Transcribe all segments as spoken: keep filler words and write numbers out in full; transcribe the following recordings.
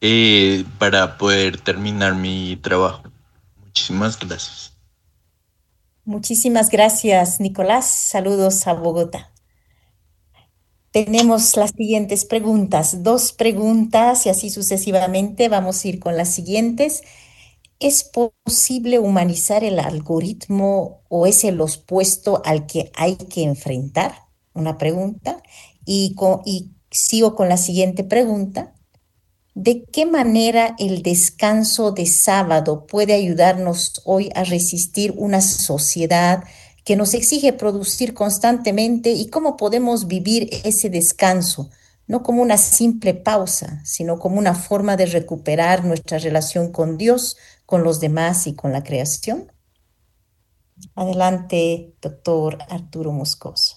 eh, para poder terminar mi trabajo. Muchísimas gracias. Muchísimas gracias, Nicolás. Saludos a Bogotá. Tenemos las siguientes preguntas, dos preguntas y así sucesivamente. Vamos a ir con las siguientes. ¿Es posible humanizar el algoritmo o es el opuesto al que hay que enfrentar? Una pregunta. Y, co- y sigo con la siguiente pregunta. ¿De qué manera el descanso de sábado puede ayudarnos hoy a resistir una sociedad que nos exige producir constantemente y cómo podemos vivir ese descanso, no como una simple pausa, sino como una forma de recuperar nuestra relación con Dios, con los demás y con la creación? Adelante, doctor Arturo Moscoso.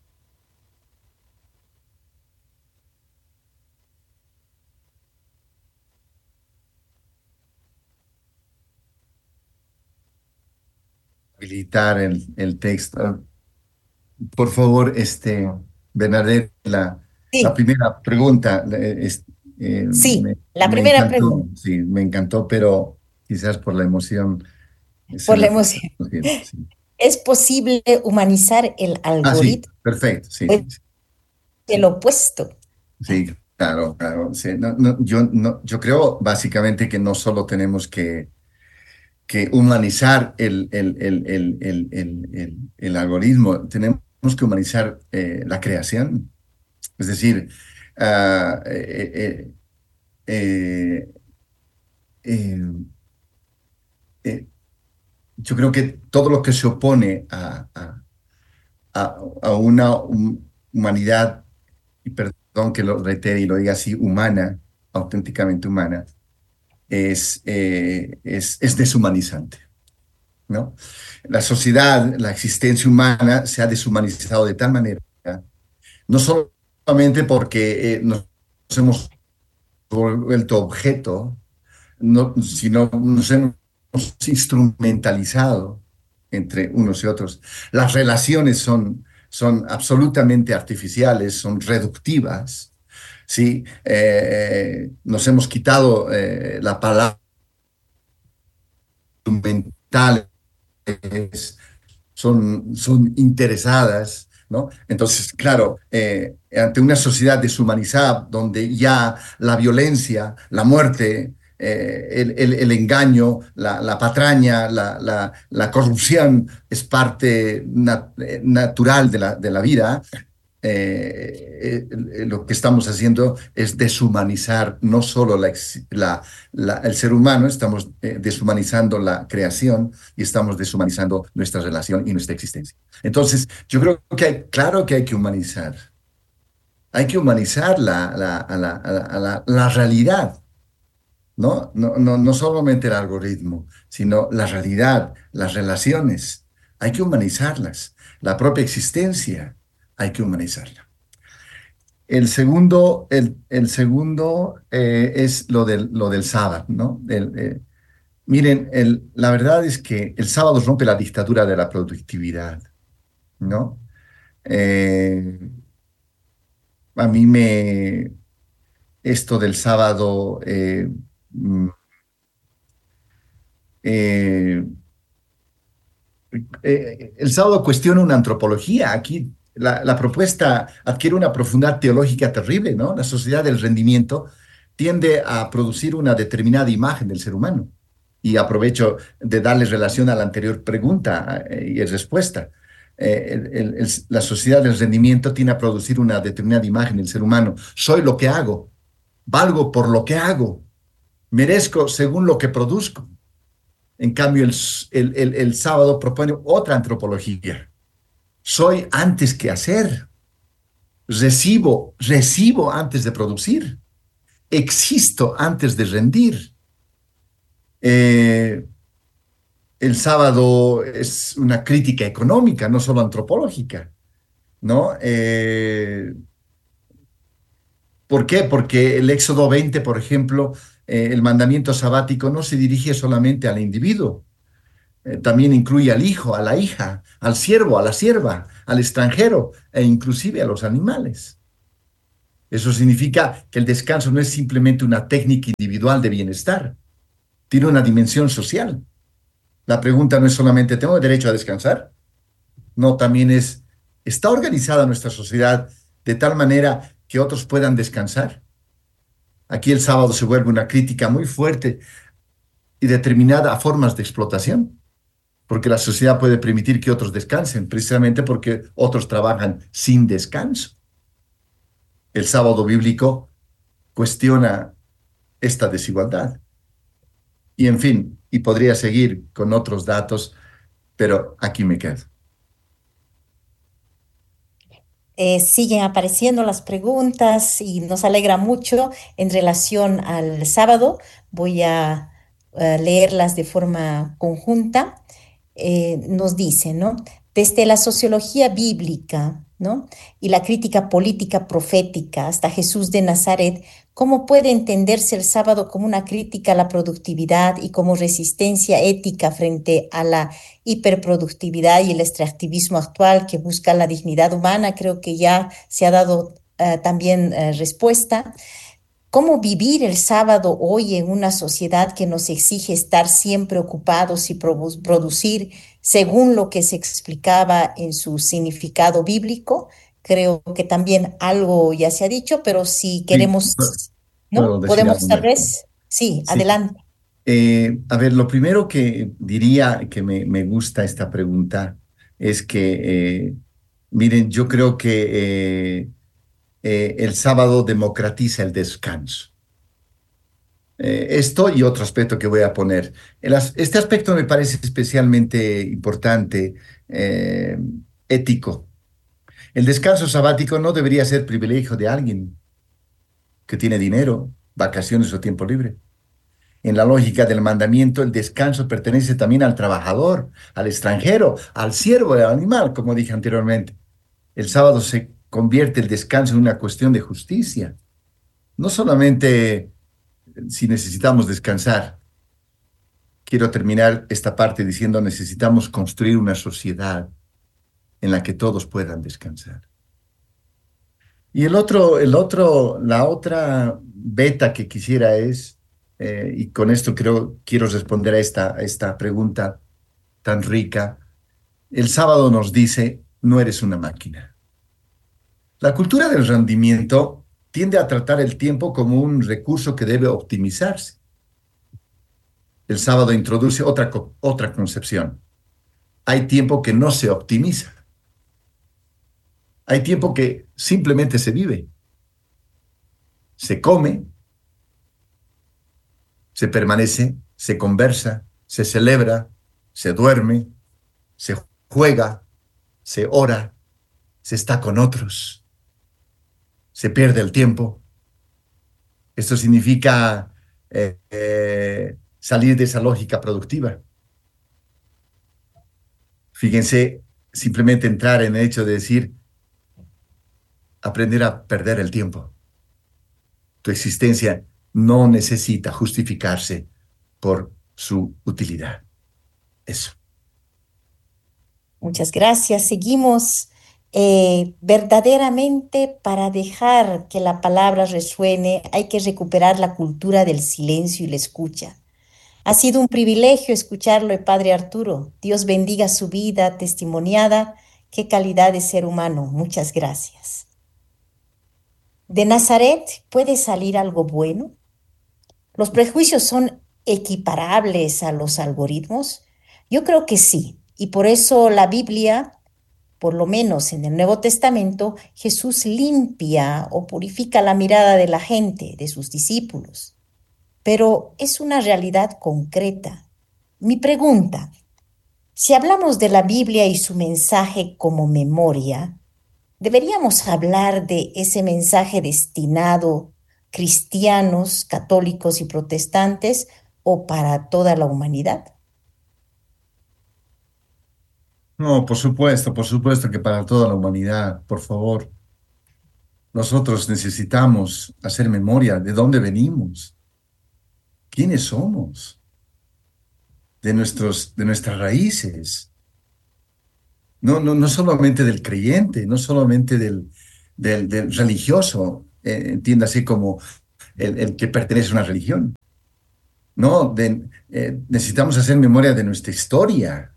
Habilitar el, el texto. Por favor, este, Bernadette, la, la Sí, primera pregunta eh, es- eh, sí, me, la me primera encantó, pregunta, sí, me encantó, pero quizás por la emoción se por me la fue. emoción. Lo siento, sí. ¿Es posible humanizar el Ah, sí, algoritmo? perfecto, sí, Es sí, sí, el sí, opuesto. sí, claro, claro. Sí, no, no, yo, no, yo creo básicamente que no solo tenemos que, que humanizar el, el, el, el, el, el, el- el algoritmo, tenemos que humanizar eh, la creación. Es decir, ah, eh, eh, eh, eh, eh, yo creo que todo lo que se opone a, a- a- a una hum- humanidad, y perdón que lo reitere y lo diga así, humana, auténticamente humana, es, eh, es, es deshumanizante, ¿no? La sociedad, la existencia humana se ha deshumanizado de tal manera, no solamente porque eh, nos hemos vuelto objeto, no, sino nos hemos instrumentalizado entre unos y otros. Las relaciones son, son absolutamente artificiales, son reductivas, ¿sí? Eh, nos hemos quitado eh, la palabra mental, son, son interesadas, ¿no? Entonces, claro, eh, ante una sociedad deshumanizada donde ya la violencia, la muerte, eh, el, el, el, engaño, la, la patraña, la, la, la, corrupción es parte nat natural de la, de la vida, eh, eh, lo que estamos haciendo es deshumanizar no solo la, la, la, el ser humano, estamos eh, deshumanizando la creación y estamos deshumanizando nuestra relación y nuestra existencia. Entonces, yo creo que hay, claro que hay que humanizar, hay que humanizar la, la, a la, a la, la realidad, ¿no? No, no, no solamente el algoritmo, sino la realidad, las relaciones, hay que humanizarlas, la propia existencia, hay que humanizarla. El segundo, el, el segundo eh, es lo del, lo del sábado, ¿no? El, eh, miren, el, la verdad es que el sábado rompe la dictadura de la productividad, ¿no? Eh, a mí me, esto del sábado, eh, mm, eh, eh, el sábado cuestiona una antropología. Aquí la, la propuesta adquiere una profundidad teológica terrible, ¿no? La sociedad del rendimiento tiende a producir una determinada imagen del ser humano. Y aprovecho de darle relación a la anterior pregunta eh, y respuesta. Eh, el- el- el- la sociedad del rendimiento tiende a producir una determinada imagen del ser humano. Soy lo que hago, valgo por lo que hago, merezco según lo que produzco. En cambio, el, el, el, el sábado propone otra antropología. Soy antes que hacer, recibo, recibo antes de producir, existo antes de rendir. Eh, el sábado es una crítica económica, no solo antropológica, ¿no? Eh, ¿Por qué? Porque el Éxodo veinte, por ejemplo, eh, el mandamiento sabático no se dirige solamente al individuo, eh, también incluye al hijo, a la hija, al siervo, a la sierva, al extranjero e inclusive a los animales. Eso significa que el descanso no es simplemente una técnica individual de bienestar, tiene una dimensión social. La pregunta no es solamente, ¿tengo derecho a descansar? No, también es, ¿está organizada nuestra sociedad de tal manera que otros puedan descansar? Aquí el sábado se vuelve una crítica muy fuerte y determinada a formas de explotación, porque la sociedad puede permitir que otros descansen, precisamente porque otros trabajan sin descanso. El sábado bíblico cuestiona esta desigualdad. Y en fin, y podría seguir con otros datos, pero aquí me quedo. Eh, siguen apareciendo las preguntas y nos alegra mucho en relación al sábado. Voy a, eh, leerlas de forma conjunta. Eh, nos dice, ¿no? Desde la sociología bíblica, ¿no? Y la crítica política profética hasta Jesús de Nazaret, ¿cómo puede entenderse el sábado como una crítica a la productividad y como resistencia ética frente a la hiperproductividad y el extractivismo actual que busca la dignidad humana? Creo que ya se ha dado uh, también uh, respuesta. ¿Cómo vivir el sábado hoy en una sociedad que nos exige estar siempre ocupados y produ- producir según lo que se explicaba en su significado bíblico? Creo que también algo ya se ha dicho, pero si Sí, queremos, puedo ¿no? decir Podemos algo tal más. vez, sí, Sí. adelante. Eh, a ver, lo primero que diría que me, me gusta esta pregunta es que, eh, miren, yo creo que eh, eh, el sábado democratiza el descanso. Eh, esto y otro aspecto que voy a poner. El as- este aspecto me parece especialmente importante, eh, ético. El descanso sabático no debería ser privilegio de alguien que tiene dinero, vacaciones o tiempo libre. En la lógica del mandamiento, el descanso pertenece también al trabajador, al extranjero, al siervo, al animal, como dije anteriormente. El sábado se convierte el descanso en una cuestión de justicia. No solamente si necesitamos descansar. Quiero terminar esta parte diciendo necesitamos construir una sociedad en la que todos puedan descansar. Y el otro, el otro, la otra beta que quisiera es, eh, y con esto creo, quiero responder a esta, a esta pregunta tan rica. El sábado nos dice, no eres una máquina. La cultura del rendimiento tiende a tratar el tiempo como un recurso que debe optimizarse. El sábado introduce otra, co- otra concepción. Hay tiempo que no se optimiza. Hay tiempo que simplemente se vive, se come, se permanece, se conversa, se celebra, se duerme, se juega, se ora, se está con otros, se pierde el tiempo. Esto significa eh, eh, salir de esa lógica productiva. Fíjense, simplemente entrar en el hecho de decir, aprender a perder el tiempo. Tu existencia no necesita justificarse por su utilidad. Eso. Muchas gracias. Seguimos. Eh, verdaderamente, para dejar que la palabra resuene, hay que recuperar la cultura del silencio y la escucha. Ha sido un privilegio escucharlo, eh, Padre Arturo. Dios bendiga su vida testimoniada. Qué calidad de ser humano. Muchas gracias. ¿De Nazaret puede salir algo bueno? ¿Los prejuicios son equiparables a los algoritmos? Yo creo que sí. Y por eso la Biblia, por lo menos en el Nuevo Testamento, Jesús limpia o purifica la mirada de la gente, de sus discípulos. Pero es una realidad concreta. Mi pregunta, si hablamos de la Biblia y su mensaje como memoria, ¿deberíamos hablar de ese mensaje destinado cristianos, católicos y protestantes o para toda la humanidad? No, por supuesto, por supuesto que para toda la humanidad, por favor, nosotros necesitamos hacer memoria de dónde venimos, quiénes somos, de nuestros, de nuestras raíces. No, no, no solamente del creyente, no solamente del, del, del religioso. eh, entiéndase como el, el que pertenece a una religión. No, de, eh, necesitamos hacer memoria de nuestra historia,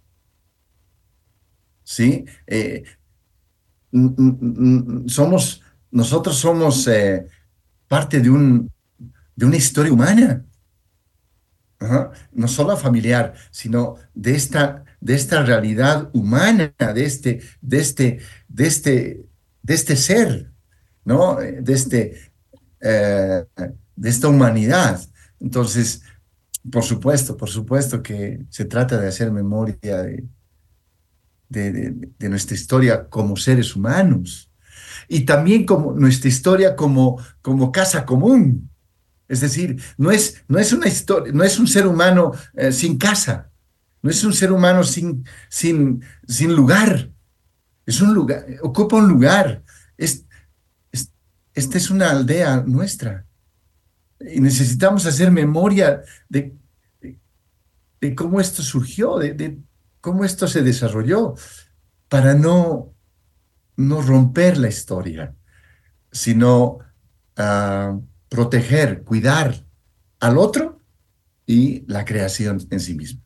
¿sí? Eh, n- n- n- somos, nosotros somos eh, parte de un, de una historia humana. Ajá. No solo familiar, sino de esta, de esta realidad humana, de este, de este, de este, de este ser, ¿no? Eh, De este, eh, de esta humanidad. Entonces, por supuesto, por supuesto que se trata de hacer memoria de, de, de- de nuestra historia como seres humanos y también como nuestra historia como, como casa común. Es decir, no es, no es una historia, no es un ser humano eh, sin casa, no es un ser humano sin, sin, sin lugar, es un lugar, ocupa un lugar. Es, es- esta es una aldea nuestra y necesitamos hacer memoria de, de, de cómo esto surgió, de, de cómo esto se desarrolló, para no, no romper la historia, sino ah, proteger, cuidar al otro y la creación en sí misma.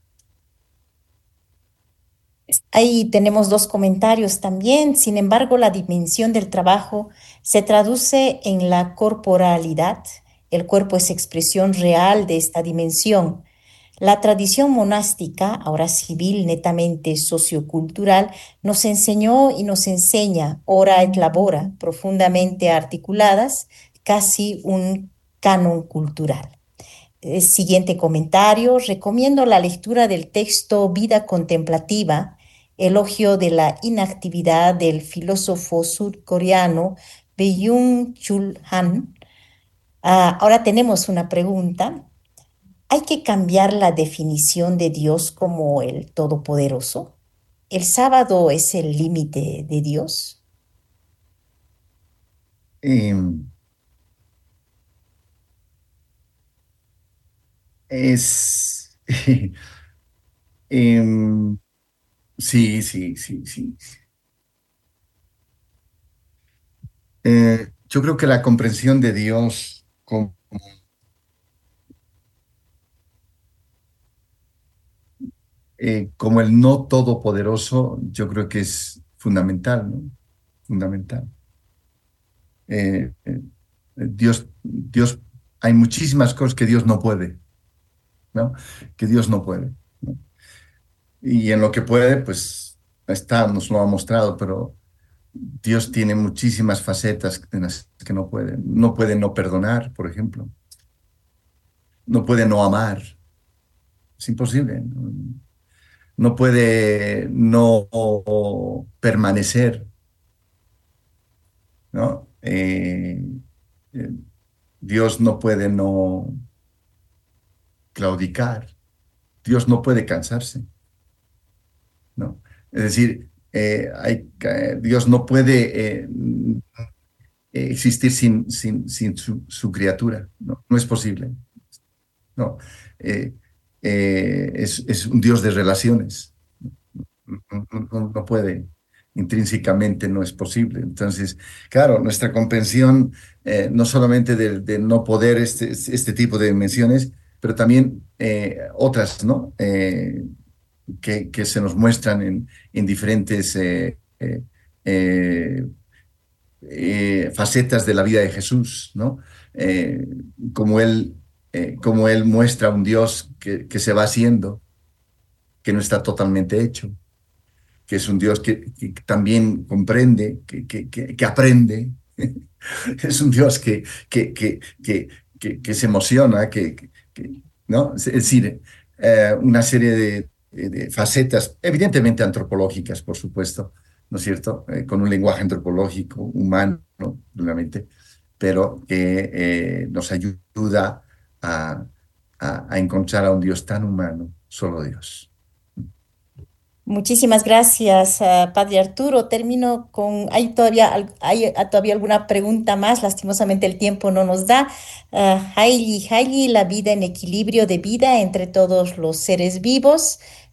Ahí tenemos dos comentarios también. Sin embargo, la dimensión del trabajo se traduce en la corporalidad. El cuerpo es expresión real de esta dimensión. La tradición monástica, ahora civil, netamente sociocultural, nos enseñó y nos enseña, ora et labora, profundamente articuladas, casi un canon cultural. Eh, Siguiente comentario. Recomiendo la lectura del texto Vida Contemplativa, elogio de la inactividad del filósofo surcoreano Byung-Chul Han. Ah, ahora tenemos una pregunta. ¿Hay que cambiar la definición de Dios como el Todopoderoso? ¿El sábado es el límite de Dios? Em, es... em, sí, sí, sí, sí. Eh, yo creo que la comprensión de Dios como, eh, como el no todopoderoso, yo creo que es fundamental, ¿no? Fundamental. Eh, eh, Dios, Dios, hay muchísimas cosas que Dios no puede, ¿no? Que Dios no puede, ¿no? Y en lo que puede, pues está, nos lo ha mostrado, pero Dios tiene muchísimas facetas en las que no puede. No puede no perdonar, por ejemplo. No puede no amar. Es imposible. No, no puede no permanecer, ¿no? Eh, eh, Dios no puede no claudicar. Dios no puede cansarse, ¿no? Es decir, eh, hay, eh, Dios no puede eh, existir sin, sin, sin su, su criatura, ¿no? No es posible. No, eh, eh, es, es un Dios de relaciones. No, no- no- no puede, intrínsecamente no es posible. Entonces, claro, nuestra comprensión, eh, no solamente de, de no poder este, este tipo de dimensiones, pero también eh, otras, ¿no? Eh, que, que se nos muestran en, en diferentes eh, eh, eh, eh, facetas de la vida de Jesús, ¿no? Eh, como él, eh, como él muestra un Dios que, que se va haciendo, que no está totalmente hecho, que es un Dios que, que también comprende, que, que, que, que aprende, es un Dios que, que, que, que, que, que se emociona, que, que- que- ¿no? Es decir, eh, una serie de, de- de facetas, evidentemente antropológicas, por supuesto, ¿no es cierto? Eh, con un lenguaje antropológico, humano, realmente, pero que eh, nos ayuda a, a, a encontrar a un Dios tan humano, solo Dios. Muchísimas gracias, ah, Padre Arturo. Termino con, ¿hay todavía, al- hay ah, todavía alguna pregunta más? Lastimosamente el tiempo no nos da. Ah, Hailey, Hailey, la vida en equilibrio de vida entre todos los seres vivos.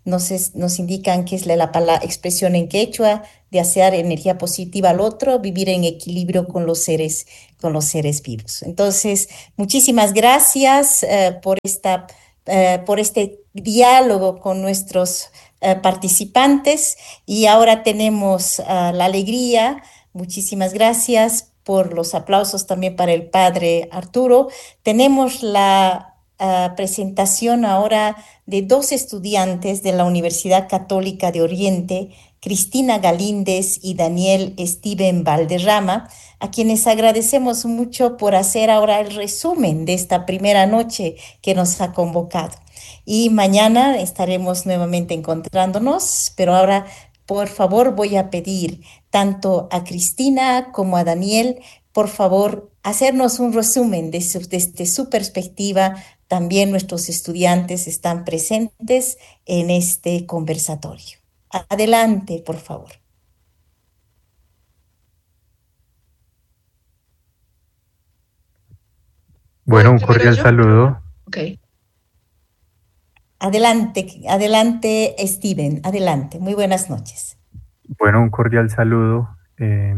nos, es- nos indican que es la, la pala- expresión en quechua de hacer energía positiva al otro, vivir en equilibrio con los seres, con los seres vivos. Entonces, muchísimas gracias eh, por esta, eh, por este diálogo con nuestros eh, participantes y ahora tenemos ah, la alegría. Muchísimas gracias por los aplausos también para el padre Arturo. Tenemos la ah, presentación ahora de dos estudiantes de la Universidad Católica de Oriente, Cristina Galíndez y Daniel Steven Valderrama, a quienes agradecemos mucho por hacer ahora el resumen de esta primera noche que nos ha convocado. Y mañana estaremos nuevamente encontrándonos, pero ahora, por favor, voy a pedir tanto a Cristina como a Daniel, por favor, hacernos un resumen de su, desde su perspectiva. También nuestros estudiantes están presentes en este conversatorio. Adelante, por favor. Bueno, un cordial saludo. Ok. Adelante, adelante, Steven, adelante. Muy buenas noches. Bueno, un cordial saludo. Eh,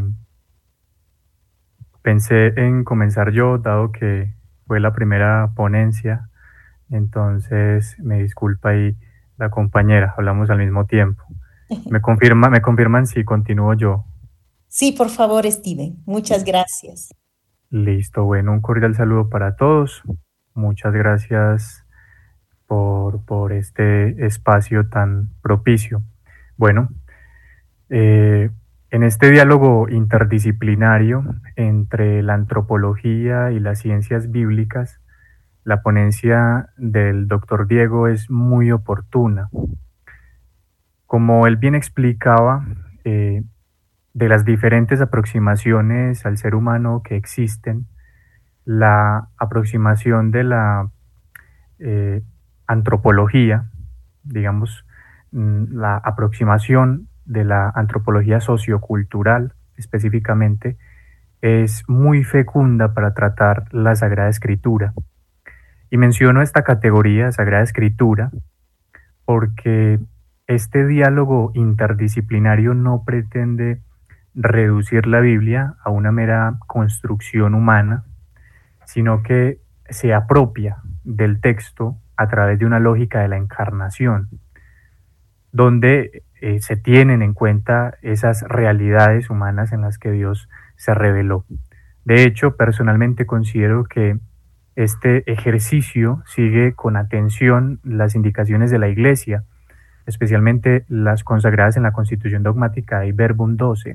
pensé en comenzar yo, dado que fue la primera ponencia, entonces me disculpa ahí la compañera, hablamos al mismo tiempo. ¿Me confirma, me confirman si continúo yo? Sí, por favor, Steven. Muchas gracias. Listo, bueno, un cordial saludo para todos. Muchas gracias por, por este espacio tan propicio. Bueno, eh, en este diálogo interdisciplinario entre la antropología y las ciencias bíblicas, la ponencia del doctor Diego es muy oportuna. Como él bien explicaba, eh, de las diferentes aproximaciones al ser humano que existen, la aproximación de la eh, antropología, digamos, mm, la aproximación de la antropología sociocultural específicamente, es muy fecunda para tratar la Sagrada Escritura. Y menciono esta categoría, Sagrada Escritura, porque este diálogo interdisciplinario no pretende reducir la Biblia a una mera construcción humana, sino que se apropia del texto a través de una lógica de la encarnación, donde eh, se tienen en cuenta esas realidades humanas en las que Dios se reveló. De hecho, personalmente considero que este ejercicio sigue con atención las indicaciones de la Iglesia, especialmente las consagradas en la Constitución Dogmática de Verbum doce.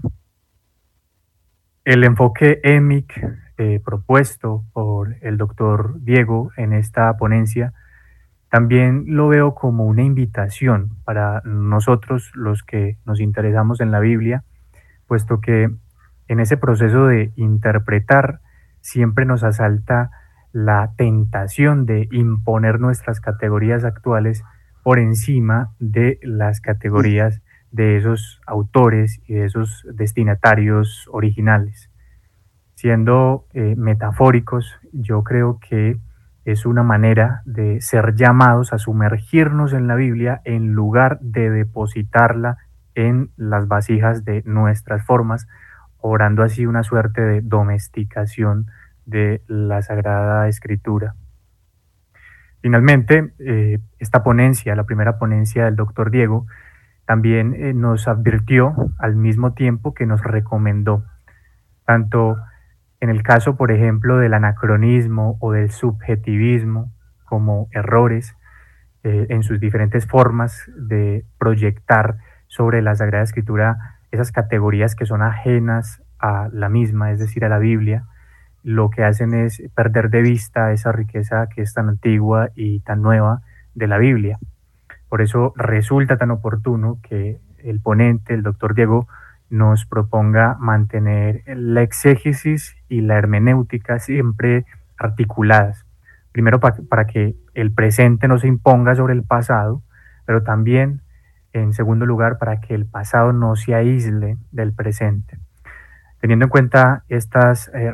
El enfoque E M I C eh, propuesto por el doctor Diego en esta ponencia también lo veo como una invitación para nosotros los que nos interesamos en la Biblia, puesto que en ese proceso de interpretar siempre nos asalta la tentación de imponer nuestras categorías actuales por encima de las categorías de esos autores y de esos destinatarios originales. Siendo eh, metafóricos, yo creo que es una manera de ser llamados a sumergirnos en la Biblia en lugar de depositarla en las vasijas de nuestras formas, obrando así una suerte de domesticación de la Sagrada Escritura. Finalmente, eh, esta ponencia, la primera ponencia del doctor Diego, también eh, nos advirtió al mismo tiempo que nos recomendó, tanto en el caso, por ejemplo, del anacronismo o del subjetivismo como errores eh, en sus diferentes formas de proyectar sobre la Sagrada Escritura esas categorías que son ajenas a la misma, es decir, a la Biblia, lo que hacen es perder de vista esa riqueza que es tan antigua y tan nueva de la Biblia. Por eso resulta tan oportuno que el ponente, el doctor Diego, nos proponga mantener la exégesis y la hermenéutica siempre articuladas. Primero pa- para que el presente no se imponga sobre el pasado, pero también, en segundo lugar, para que el pasado no se aísle del presente. Teniendo en cuenta estas eh,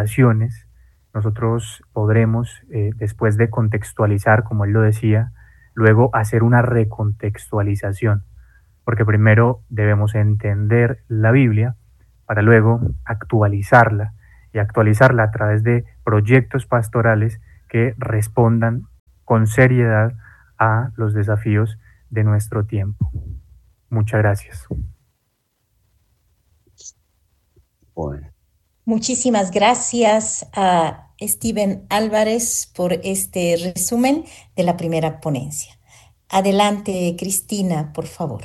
recomendaciones, nosotros podremos, eh, después de contextualizar, como él lo decía, luego hacer una recontextualización, porque primero debemos entender la Biblia para luego actualizarla, y actualizarla a través de proyectos pastorales que respondan con seriedad a los desafíos de nuestro tiempo. Muchas gracias. Bueno. Muchísimas gracias a Steven Álvarez por este resumen de la primera ponencia. Adelante, Cristina, por favor.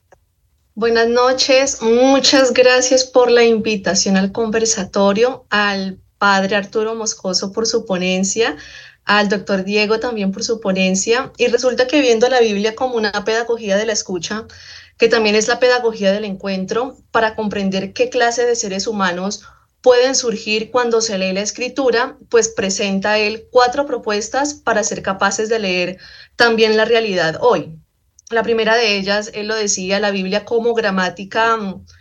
Buenas noches, muchas gracias por la invitación al conversatorio, al padre Arturo Moscoso por su ponencia, al doctor Diego también por su ponencia, y resulta que viendo la Biblia como una pedagogía de la escucha, que también es la pedagogía del encuentro, para comprender qué clase de seres humanos pueden surgir cuando se lee la escritura, pues presenta él cuatro propuestas para ser capaces de leer también la realidad hoy. La primera de ellas, él lo decía, la Biblia como gramática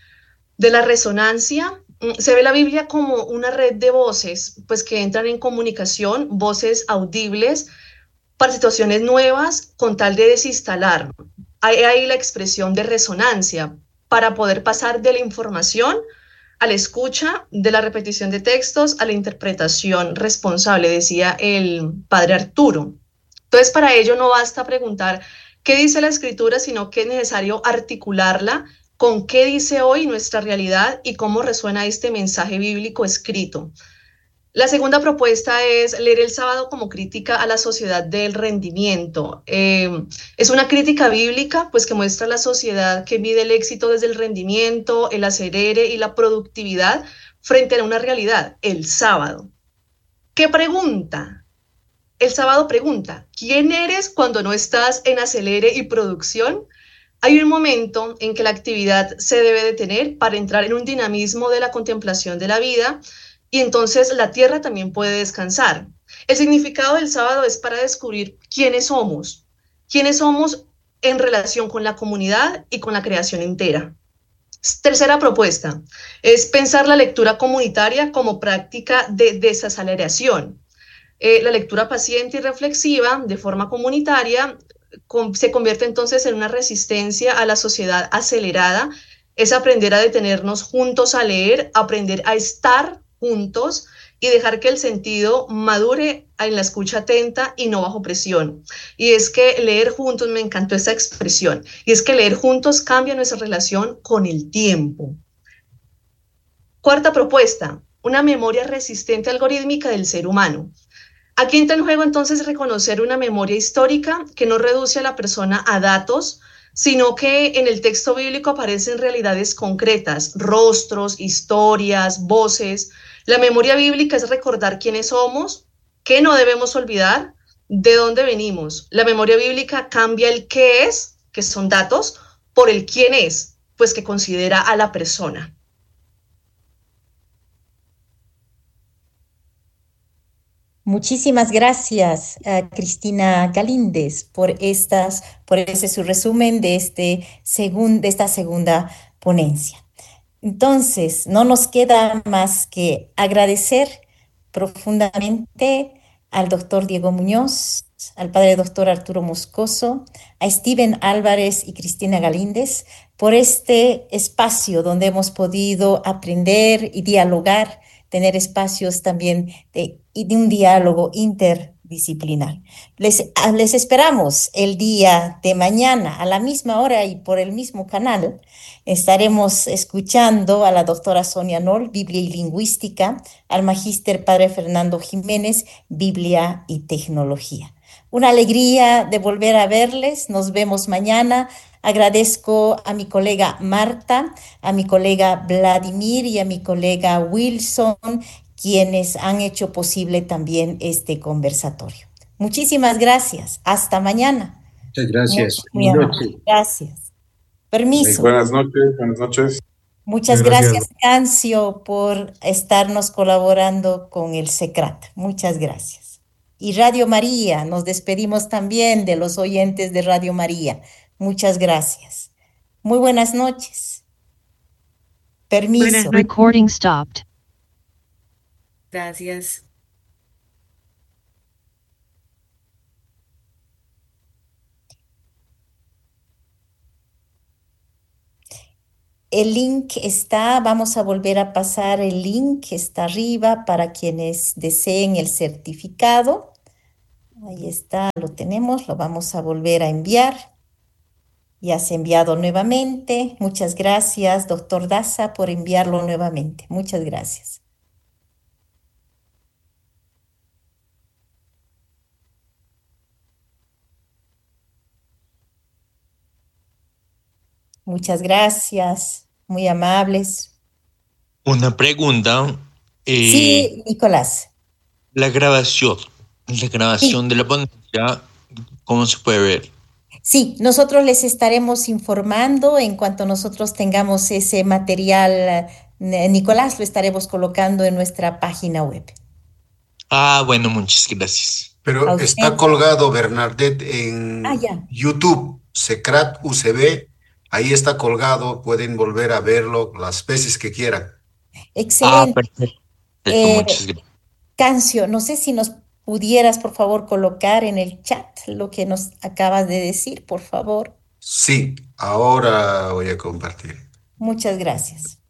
de la resonancia. Se ve la Biblia como una red de voces, pues que entran en comunicación, voces audibles para situaciones nuevas con tal de desinstalar. Hay ahí la expresión de resonancia para poder pasar de la información a la escucha, de la repetición de textos a la interpretación responsable, decía el padre Arturo. Entonces, para ello no basta preguntar qué dice la escritura, sino que es necesario articularla con qué dice hoy nuestra realidad y cómo resuena este mensaje bíblico escrito. La segunda propuesta es leer el sábado como crítica a la sociedad del rendimiento. Eh, es una crítica bíblica, pues, que muestra la sociedad que mide el éxito desde el rendimiento, el acelere y la productividad frente a una realidad, el sábado. ¿Qué pregunta? El sábado pregunta, ¿quién eres cuando no estás en acelere y producción? Hay un momento en que la actividad se debe detener para entrar en un dinamismo de la contemplación de la vida, y entonces la tierra también puede descansar. El significado del sábado es para descubrir quiénes somos, quiénes somos en relación con la comunidad y con la creación entera. Tercera propuesta es pensar la lectura comunitaria como práctica de desaceleración. Eh, la lectura paciente y reflexiva de forma comunitaria con, se convierte entonces en una resistencia a la sociedad acelerada. Es aprender a detenernos juntos a leer, aprender a estar juntos y dejar que el sentido madure en la escucha atenta y no bajo presión. Y es que leer juntos, me encantó esa expresión, y es que leer juntos cambia nuestra relación con el tiempo. Cuarta propuesta, una memoria resistente algorítmica del ser humano. Aquí entra en juego entonces reconocer una memoria histórica que no reduce a la persona a datos, sino que en el texto bíblico aparecen realidades concretas, rostros, historias, voces. La memoria bíblica es recordar quiénes somos, qué no debemos olvidar, de dónde venimos. La memoria bíblica cambia el qué es, que son datos, por el quién es, pues que considera a la persona. Muchísimas gracias a Cristina Galíndez por estas, por ese su resumen de, este segun, de esta segunda ponencia. Entonces, no nos queda más que agradecer profundamente al doctor Diego Muñoz, al padre doctor Arturo Moscoso, a Steven Álvarez y Cristina Galíndez por este espacio donde hemos podido aprender y dialogar, tener espacios también de, de un diálogo interdisciplinar. Les, les esperamos el día de mañana a la misma hora y por el mismo canal. Estaremos escuchando a la doctora Sonia Noll, Biblia y Lingüística, al magíster padre Fernando Jiménez, Biblia y Tecnología. Una alegría de volver a verles. Nos vemos mañana. Agradezco a mi colega Marta, a mi colega Vladimir y a mi colega Wilson, quienes han hecho posible también este conversatorio. Muchísimas gracias. Hasta mañana. Muchas gracias. Muy, muy amable. Gracias. Permiso. Sí, buenas noches, buenas noches. Muchas gracias, gracias, Cancio, por estarnos colaborando con el SECRAT. Muchas gracias. Y Radio María, nos despedimos también de los oyentes de Radio María. Muchas gracias. Muy buenas noches. Permiso. Recording stopped. Gracias. el link está, vamos a volver a pasar el link que está arriba para quienes deseen el certificado. Ahí está, lo tenemos, lo vamos a volver a enviar. Ya se ha enviado nuevamente. Muchas gracias, doctor Daza, por enviarlo nuevamente. Muchas gracias. Muchas gracias, muy amables. Una pregunta. eh, Sí, Nicolás. La grabación, la grabación Sí. de la ponencia, ¿cómo se puede ver? Sí, nosotros les estaremos informando en cuanto nosotros tengamos ese material. eh, Nicolás, lo estaremos colocando en nuestra página web. Ah, bueno, muchas gracias. A Pero usted. está colgado, Bernadette, en Ah, ya. YouTube, Secrat U C B. Ahí está colgado, pueden volver a verlo las veces que quieran. Ah, Excelente. perfecto. Eh, Muchas gracias. Cancio, no sé si nos pudieras, por favor, colocar en el chat lo que nos acabas de decir, por favor. Sí, ahora voy a compartir. Muchas gracias.